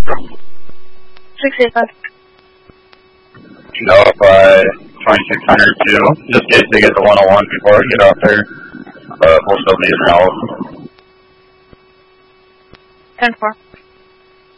685. Delphi 2600 too. Just get to get the 101 before I get out there. We'll still be in Alice. 10-4.